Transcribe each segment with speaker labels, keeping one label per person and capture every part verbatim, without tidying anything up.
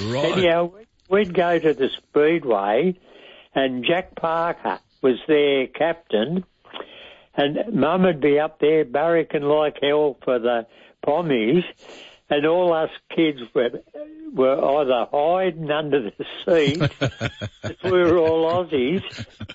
Speaker 1: Right.
Speaker 2: Anyhow, we'd go to the Speedway, and Jack Parker was their captain, and Mum would be up there barracking like hell for the Pommies, and all us kids were were either hiding under the seats, we were all Aussies,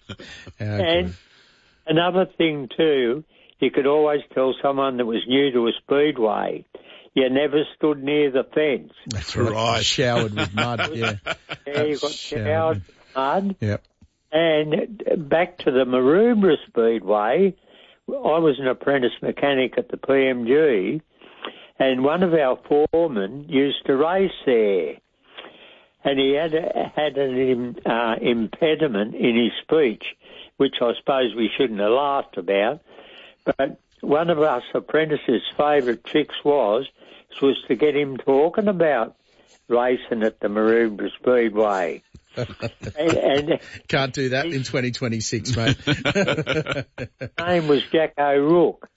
Speaker 2: and another thing too, you could always tell someone that was new to a Speedway, you never stood near the fence.
Speaker 3: That's right. Showered with mud, yeah.
Speaker 2: Yeah, you got showered with mud.
Speaker 3: Yep.
Speaker 2: And back to the Maroubra Speedway, I was an apprentice mechanic at the P M G, and one of our foremen used to race there. And he had a, had an uh, impediment in his speech, which I suppose we shouldn't have laughed about. But one of us apprentices' favourite tricks was was to get him talking about racing at the Maroubra Speedway. and, and
Speaker 3: Can't do that in twenty twenty-six, mate.
Speaker 2: His name was Jack O'Rourke.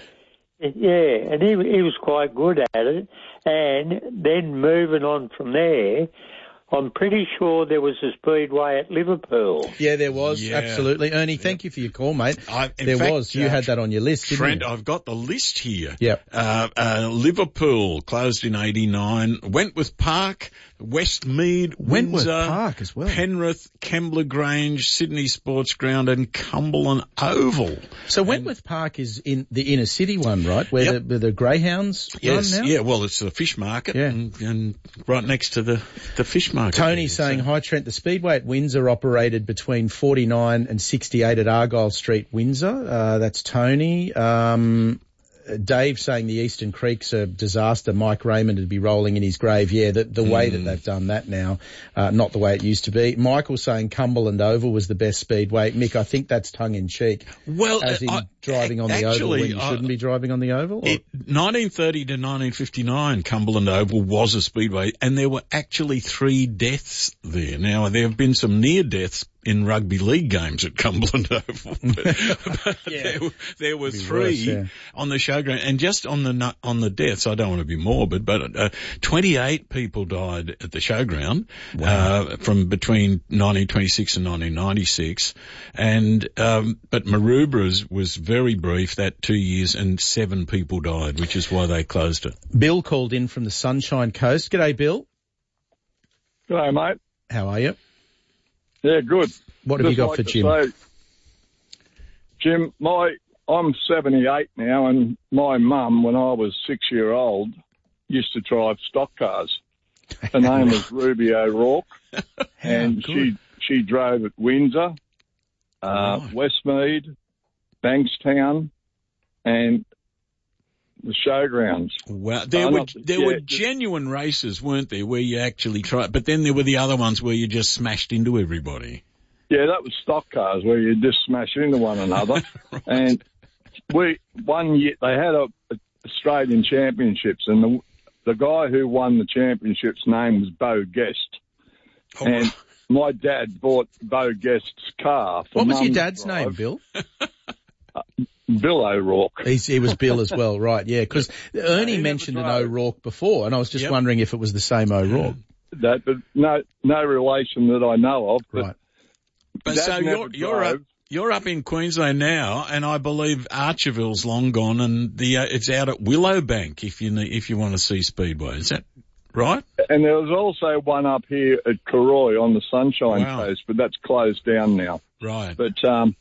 Speaker 2: Yeah, and he he was quite good at it. And then moving on from there, I'm pretty sure there was a Speedway at Liverpool.
Speaker 3: Yeah, there was,
Speaker 1: yeah.
Speaker 3: absolutely. Ernie, thank you for your call, mate.
Speaker 1: I,
Speaker 3: there
Speaker 1: fact,
Speaker 3: was. You
Speaker 1: uh,
Speaker 3: had that on your list, didn't
Speaker 1: Trent,
Speaker 3: you?
Speaker 1: I've got the list here.
Speaker 3: Yep.
Speaker 1: Uh, uh, Liverpool closed in eighty-nine. Wentworth Park, Westmead,
Speaker 3: Wentworth
Speaker 1: Windsor,
Speaker 3: Park as well.
Speaker 1: Penrith, Kembla Grange, Sydney Sports Ground, and Cumberland Oval.
Speaker 3: So Wentworth Park is in the inner city one, right? Where,
Speaker 1: Yep.
Speaker 3: the, where the greyhounds
Speaker 1: Yes,
Speaker 3: run now?
Speaker 1: yeah. Well, it's the fish market,
Speaker 3: Yeah.
Speaker 1: and, and right next to the the fish market.
Speaker 3: Tony
Speaker 1: there,
Speaker 3: saying,
Speaker 1: so.
Speaker 3: hi Trent, the Speedway at Windsor operated between forty-nine and sixty-eight at Argyle Street, Windsor. Uh, that's Tony. Um, Dave saying the Eastern Creek's a disaster. Mike Raymond would be rolling in his grave. Yeah, the, the mm. way that they've done that now, uh, not the way it used to be. Michael saying Cumberland Oval was the best Speedway. Mick, I think that's tongue in cheek.
Speaker 1: Well,
Speaker 3: as in
Speaker 1: I,
Speaker 3: driving on
Speaker 1: actually,
Speaker 3: the oval when you
Speaker 1: I,
Speaker 3: shouldn't be driving on the oval.
Speaker 1: It, nineteen thirty to nineteen fifty-nine, Cumberland Oval was a speedway, and there were actually three deaths there. Now there have been some near deaths in rugby league games at Cumberland Oval, but, but
Speaker 3: yeah.
Speaker 1: there, there were
Speaker 3: It'd be
Speaker 1: three
Speaker 3: worse, yeah.
Speaker 1: on the showground. And just on the on the deaths, I don't want to be morbid, but uh, twenty-eight people died at the showground wow. uh, from between nineteen twenty-six and nineteen ninety-six, and um, but Maroubra's was very brief, that two years, and seven people died, which is why they closed it.
Speaker 3: Bill called in from the Sunshine Coast. G'day, Bill.
Speaker 4: G'day, mate.
Speaker 3: How are you?
Speaker 4: Yeah, good.
Speaker 3: What have
Speaker 4: Just
Speaker 3: you got
Speaker 4: like
Speaker 3: for
Speaker 4: to
Speaker 3: Jim?
Speaker 4: Say, Jim, my I'm seventy-eight now, and my mum, when I was six year old, used to drive stock cars. Her name was Ruby O'Rourke, and she she drove at Windsor, uh, right. Westmead, Bankstown, and the showgrounds.
Speaker 1: Wow, there
Speaker 4: uh,
Speaker 1: were
Speaker 4: not,
Speaker 1: there
Speaker 4: yeah,
Speaker 1: were genuine races, weren't there, where you actually tried, but then there were the other ones where you just smashed into everybody.
Speaker 4: Yeah, that was stock cars where you just smash into one another. Right. And we one year they had a, a Australian Championships, and the the guy who won the championships' name was Bo Guest, oh. and my dad bought Bo Guest's car. For
Speaker 3: what was
Speaker 4: Mum
Speaker 3: your dad's
Speaker 4: drive.
Speaker 3: name, Bill?
Speaker 4: uh, Bill O'Rourke.
Speaker 3: He's, he was Bill as well, right? Yeah, because Ernie
Speaker 4: no,
Speaker 3: mentioned an
Speaker 4: drove.
Speaker 3: O'Rourke before, and I was just
Speaker 1: yep.
Speaker 3: wondering if it was the same O'Rourke.
Speaker 4: That, but no, no relation that I know of. But
Speaker 3: right.
Speaker 1: But so you're you're up you're up in Queensland now, and I believe Archerville's long gone, and the uh, it's out at Willowbank if you need, if you want to see Speedway. Is that right?
Speaker 4: And there was also one up here at Karoi on the Sunshine
Speaker 1: wow.
Speaker 4: Coast, but that's closed down now.
Speaker 1: Right.
Speaker 4: But um,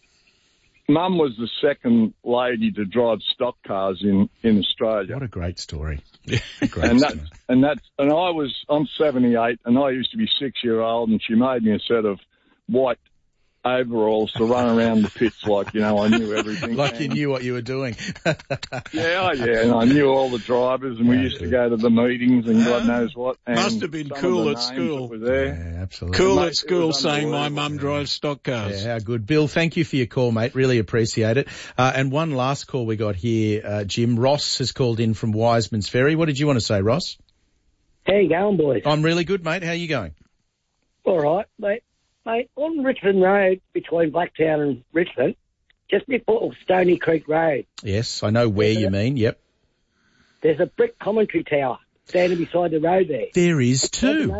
Speaker 4: Mum was the second lady to drive stock cars in, in Australia.
Speaker 3: What a great story.
Speaker 1: A
Speaker 3: great
Speaker 4: and
Speaker 3: story.
Speaker 4: that's and that's and I was I'm seventy-eight, and I used to be six year old, and she made me a set of white overalls to run around the pits like, you know, I knew everything.
Speaker 3: Like
Speaker 4: and,
Speaker 3: you knew what you were doing.
Speaker 4: yeah, oh yeah, and I knew all the drivers, and we
Speaker 3: yeah,
Speaker 4: used to go to the meetings and God knows what. And
Speaker 1: must have been cool at school.
Speaker 4: Were there.
Speaker 3: Yeah, absolutely.
Speaker 1: Cool
Speaker 4: mate,
Speaker 1: at school saying my mum
Speaker 3: yeah.
Speaker 1: drives stock cars.
Speaker 3: Yeah, how good. Bill, thank you for your call, mate. Really appreciate it. Uh, and one last call we got here, uh, Jim. Ross has called in from Wiseman's Ferry. What did you want to say, Ross?
Speaker 5: How you going, boys?
Speaker 3: I'm really good, mate. How are you going?
Speaker 5: All right, mate. Mate, on Richmond Road between Blacktown and Richmond, just before Stony Creek Road.
Speaker 3: Yes, I know where
Speaker 5: there's
Speaker 3: you
Speaker 5: a,
Speaker 3: mean. Yep.
Speaker 5: There's a brick commentary tower standing beside the road there.
Speaker 3: There is too.